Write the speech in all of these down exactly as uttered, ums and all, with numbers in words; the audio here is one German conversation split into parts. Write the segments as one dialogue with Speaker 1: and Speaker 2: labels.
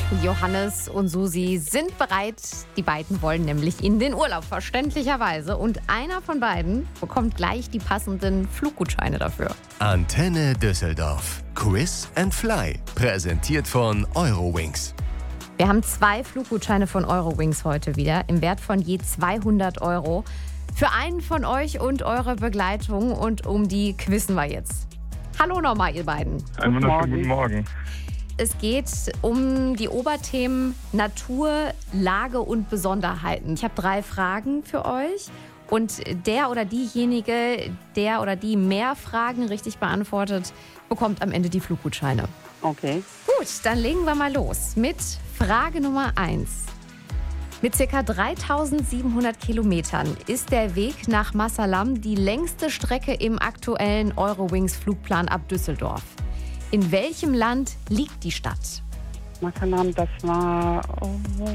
Speaker 1: Johannes und Susi sind bereit. Die beiden wollen nämlich in den Urlaub, verständlicherweise. Und einer von beiden bekommt gleich die passenden Fluggutscheine dafür.
Speaker 2: Antenne Düsseldorf. Quiz and Fly. Präsentiert von Eurowings.
Speaker 1: Wir haben zwei Fluggutscheine von Eurowings heute wieder im Wert von je zweihundert Euro. Für einen von euch und eure Begleitung. Und um die quizzen wir jetzt. Hallo nochmal, ihr beiden.
Speaker 3: Einen wunderschönen guten Morgen.
Speaker 1: Es geht um die Oberthemen Natur, Lage und Besonderheiten. Ich habe drei Fragen für euch. Und der oder diejenige, der oder die mehr Fragen richtig beantwortet, bekommt am Ende die Fluggutscheine.
Speaker 4: Okay.
Speaker 1: Gut, dann legen wir mal los mit Frage Nummer eins. Mit ca. dreitausendsiebenhundert Kilometern ist der Weg nach Masalam die längste Strecke im aktuellen Eurowings-Flugplan ab Düsseldorf. In welchem Land liegt die Stadt?
Speaker 4: Masalam, das war oh,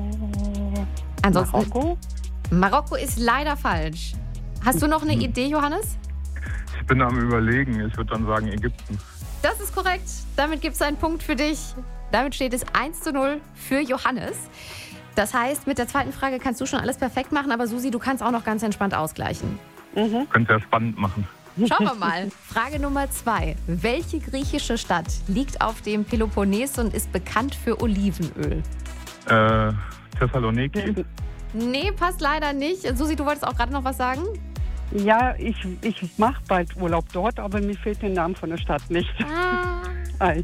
Speaker 1: Ansonsten,
Speaker 4: Marokko.
Speaker 1: Marokko ist leider falsch. Hast du noch eine Idee, Johannes?
Speaker 3: Ich bin am Überlegen. Ich würde dann sagen Ägypten.
Speaker 1: Das ist korrekt. Damit gibt es einen Punkt für dich. Damit steht es eins zu null für Johannes. Das heißt, mit der zweiten Frage kannst du schon alles perfekt machen, aber Susi, du kannst auch noch ganz entspannt ausgleichen.
Speaker 4: Mhm.
Speaker 3: Könnt ihr ja spannend machen.
Speaker 1: Schauen wir mal. Frage Nummer zwei. Welche griechische Stadt liegt auf dem Peloponnes und ist bekannt für Olivenöl?
Speaker 3: Äh, Thessaloniki?
Speaker 1: Nee, passt leider nicht. Susi, du wolltest auch gerade noch was sagen?
Speaker 4: Ja, ich, ich mache bald Urlaub dort, aber mir fehlt der Name von der Stadt nicht.
Speaker 1: Ah,
Speaker 4: Ein.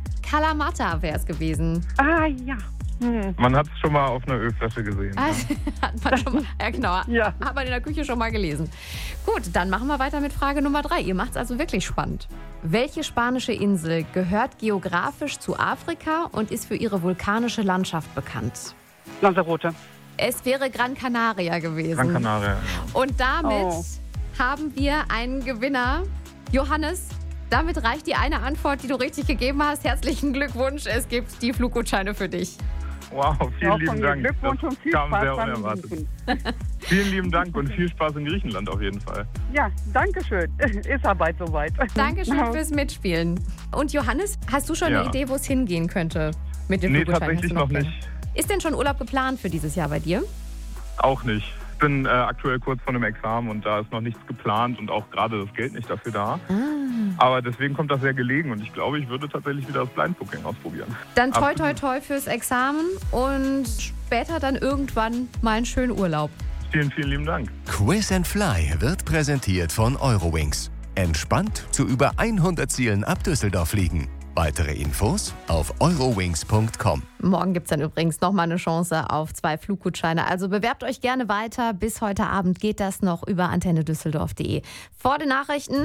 Speaker 1: Kalamata wäre es gewesen.
Speaker 4: Ah, ja. Hm.
Speaker 3: Man hat es schon mal auf einer Ölflasche gesehen.
Speaker 1: Ah,
Speaker 3: Ja.
Speaker 1: hat man schon mal, ja, genau.
Speaker 4: Ja.
Speaker 1: Hat man in der Küche schon mal gelesen. Gut, dann machen wir weiter mit Frage Nummer drei. Ihr macht es also wirklich spannend. Welche spanische Insel gehört geografisch zu Afrika und ist für ihre vulkanische Landschaft bekannt?
Speaker 4: Lanzarote.
Speaker 1: Es wäre Gran Canaria gewesen.
Speaker 3: Gran Canaria.
Speaker 1: Und damit
Speaker 4: Oh.
Speaker 1: haben wir einen Gewinner. Johannes, damit reicht die eine Antwort, die du richtig gegeben hast. Herzlichen Glückwunsch, es gibt die Fluggutscheine für dich.
Speaker 3: Wow, vielen
Speaker 4: Ja,
Speaker 3: lieben
Speaker 4: von mir
Speaker 3: Dank.
Speaker 4: Glückwunsch und viel
Speaker 3: kam
Speaker 4: Spaß
Speaker 3: sehr
Speaker 4: beim
Speaker 3: unerwartet.
Speaker 4: Besuchen.
Speaker 3: Vielen lieben Dank und viel Spaß in Griechenland auf jeden Fall.
Speaker 4: Ja, danke schön. Ist ja bald soweit.
Speaker 1: Dankeschön fürs Mitspielen. Und Johannes, hast du schon
Speaker 3: Ja.
Speaker 1: eine Idee, wo es hingehen könnte mit den
Speaker 3: Nee,
Speaker 1: Fluggutscheinen?
Speaker 3: tatsächlich
Speaker 1: Hast du
Speaker 3: noch
Speaker 1: Pläne?
Speaker 3: nicht.
Speaker 1: Ist denn schon Urlaub geplant für dieses Jahr bei dir?
Speaker 3: Auch nicht. Ich bin äh, aktuell kurz vor einem Examen und da ist noch nichts geplant und auch gerade das Geld nicht dafür da.
Speaker 1: Ah.
Speaker 3: Aber deswegen kommt das sehr gelegen und ich glaube, ich würde tatsächlich wieder das Blind Booking ausprobieren.
Speaker 1: Dann toi toi
Speaker 3: Absolut.
Speaker 1: toi fürs Examen und später dann irgendwann mal einen schönen Urlaub.
Speaker 3: Vielen, vielen lieben Dank.
Speaker 2: Quiz and Fly wird präsentiert von Eurowings. Entspannt zu über hundert Zielen ab Düsseldorf fliegen. Weitere Infos auf eurowings punkt com.
Speaker 1: Morgen gibt es dann übrigens nochmal eine Chance auf zwei Fluggutscheine. Also bewerbt euch gerne weiter. Bis heute Abend geht das noch über antenne düsseldorf punkt de. Vor den Nachrichten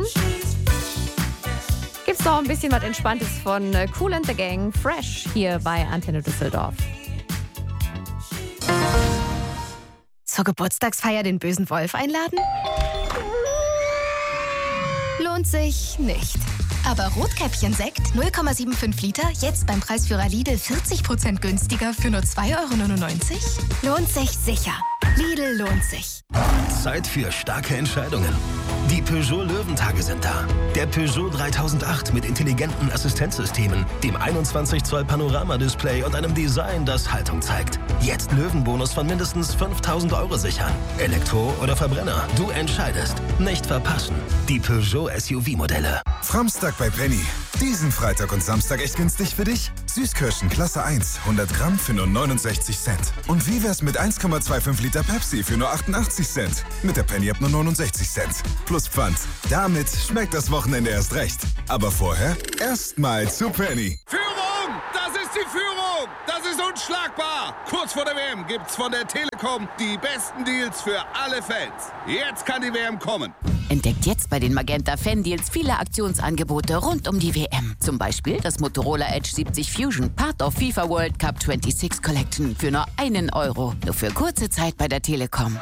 Speaker 1: gibt es noch ein bisschen was Entspanntes von Kool and the Gang. Fresh hier bei Antenne Düsseldorf.
Speaker 5: Zur Geburtstagsfeier den bösen Wolf einladen? Lohnt sich nicht. Aber Rotkäppchen-Sekt null Komma fünfundsiebzig Liter jetzt beim Preisführer Lidl vierzig Prozent günstiger für nur zwei Euro neunundneunzig? Lohnt sich sicher. Lidl lohnt sich.
Speaker 6: Zeit für starke Entscheidungen. Die Peugeot Löwentage sind da. Der Peugeot dreitausendacht mit intelligenten Assistenzsystemen, dem einundzwanzig Zoll Panoramadisplay und einem Design, das Haltung zeigt. Jetzt Löwenbonus von mindestens fünftausend Euro sichern. Elektro oder Verbrenner, du entscheidest. Nicht verpassen. Die Peugeot S U V-Modelle.
Speaker 7: Framstag bei Penny. Diesen Freitag und Samstag echt günstig für dich? Süßkirschen Klasse eins, hundert Gramm für nur neunundsechzig Cent. Und wie wär's mit eins Komma fünfundzwanzig Liter Pepsi für nur achtundachtzig Cent? Mit der Penny ab nur neunundsechzig Cent. Plus Pfand. Damit schmeckt das Wochenende erst recht. Aber vorher erstmal zu Penny.
Speaker 8: Führung! Das ist die Führung! Das ist unschlagbar! Kurz vor der W M gibt's von der Telekom die besten Deals für alle Fans. Jetzt kann die W M kommen.
Speaker 9: Entdeckt jetzt bei den Magenta Fan Deals viele Aktionsangebote rund um die W M. Zum Beispiel das Motorola Edge siebzig Fusion, Part of FIFA World Cup sechsundzwanzig Collection für nur einen Euro. Nur für kurze Zeit bei der Telekom.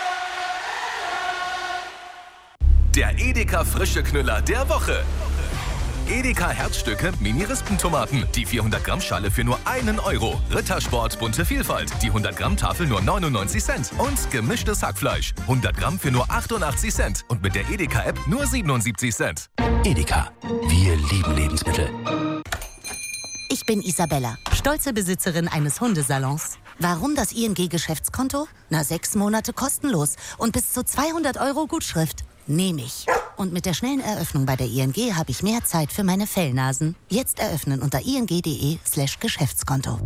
Speaker 10: Der Edeka frische Knüller der Woche. Edeka Herzstücke Mini-Rispentomaten. Die vierhundert Gramm Schale für nur einen Euro. Rittersport bunte Vielfalt. Die hundert Gramm Tafel nur neunundneunzig Cent. Und gemischtes Hackfleisch. hundert Gramm für nur achtundachtzig Cent. Und mit der Edeka-App nur siebenundsiebzig Cent.
Speaker 6: Edeka. Wir lieben Lebensmittel.
Speaker 9: Ich bin Isabella.
Speaker 11: stolze Besitzerin eines Hundesalons. Warum das I N G-Geschäftskonto? Na, sechs Monate kostenlos und bis zu zweihundert Euro Gutschrift. Nehme ich. Und mit der schnellen Eröffnung bei der I N G habe ich mehr Zeit für meine Fellnasen. Jetzt eröffnen unter ing.de slash Geschäftskonto.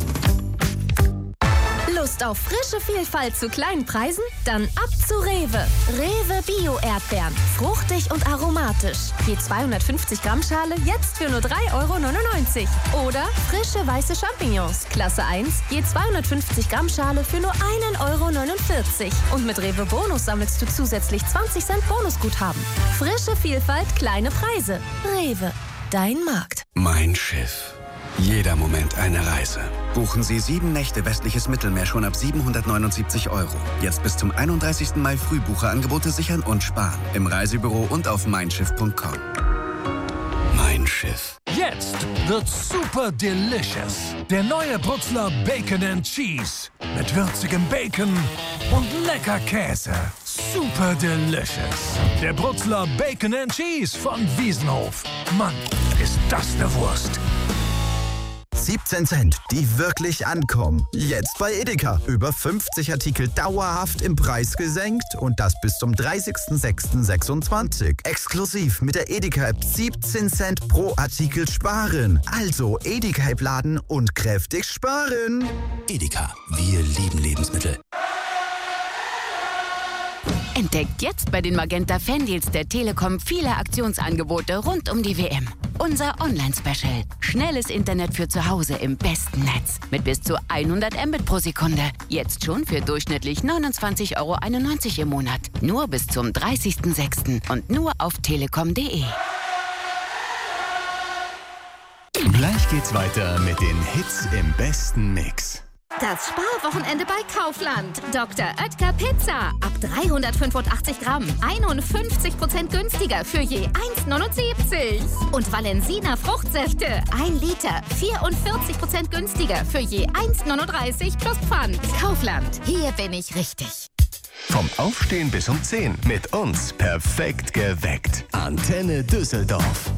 Speaker 12: Lust auf frische Vielfalt zu kleinen Preisen? Dann ab zu Rewe. Rewe Bio-Erdbeeren. Fruchtig und aromatisch. Je zweihundertfünfzig Gramm Schale jetzt für nur drei Euro neunundneunzig. Oder frische weiße Champignons. Klasse eins. Je zweihundertfünfzig Gramm Schale für nur einen Euro neunundvierzig. Und mit Rewe Bonus sammelst du zusätzlich zwanzig Cent Bonusguthaben. Frische Vielfalt, kleine Preise. Rewe. Dein Markt.
Speaker 13: Mein Schiff. Jeder Moment eine Reise. Buchen Sie sieben Nächte westliches Mittelmeer schon ab siebenhundertneunundsiebzig Euro. Jetzt bis zum einunddreißigsten Mai Frühbucherangebote sichern und sparen. Im Reisebüro und auf mein schiff punkt com. Mein Schiff.
Speaker 14: Jetzt wird super delicious. Der neue Brutzler Bacon and Cheese. Mit würzigem Bacon und lecker Käse. Super delicious. Der Brutzler Bacon and Cheese von Wiesenhof. Mann, ist das eine Wurst.
Speaker 15: siebzehn Cent, die wirklich ankommen. Jetzt bei Edeka. Über fünfzig Artikel dauerhaft im Preis gesenkt und das bis zum dreißigsten sechsten sechsundzwanzig. Exklusiv mit der Edeka-App siebzehn Cent pro Artikel sparen. Also Edeka-App laden und kräftig sparen.
Speaker 6: Edeka, wir lieben Lebensmittel.
Speaker 9: Entdeckt jetzt bei den Magenta Fandeals der Telekom viele Aktionsangebote rund um die W M. Unser Online-Special. Schnelles Internet für zu Hause im besten Netz. Mit bis zu hundert Mbit pro Sekunde. Jetzt schon für durchschnittlich neunundzwanzig Euro einundneunzig im Monat. Nur bis zum dreißigsten sechsten und nur auf telekom punkt de.
Speaker 2: Gleich geht's weiter mit den Hits im besten Mix.
Speaker 12: Das Sparwochenende bei Kaufland. Doktor Oetker Pizza. Ab dreihundertfünfundachtzig Gramm. einundfünfzig Prozent günstiger für je eins neunundsiebzig. Und Valensina Fruchtsäfte. ein Liter. vierundvierzig Prozent günstiger für je eins neununddreißig plus Pfand. Kaufland. Hier bin ich richtig.
Speaker 2: Vom Aufstehen bis um zehn. Mit uns perfekt geweckt. Antenne Düsseldorf.